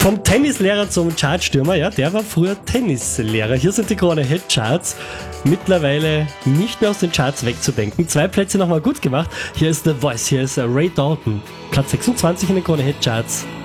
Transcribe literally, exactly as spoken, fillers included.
Vom Tennislehrer zum Chartstürmer, ja, der war früher Tennislehrer. Hier sind die Krone Hit Charts. Mittlerweile nicht mehr aus den Charts wegzudenken. Zwei Plätze nochmal gut gemacht. Hier ist The Voice, hier ist Ray Dalton. Platz sechsundzwanzig in den Krone Hit Charts.